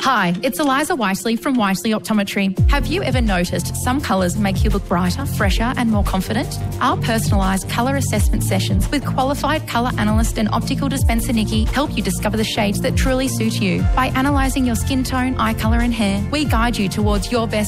Hi, it's Eliza Wisely from Wisely Optometry. Have you ever noticed some colours make you look brighter, fresher and more confident? Our personalised colour assessment sessions with qualified colour analyst and optical dispenser Nikki help you discover the shades that truly suit you. By analysing your skin tone, eye colour and hair, we guide you towards your best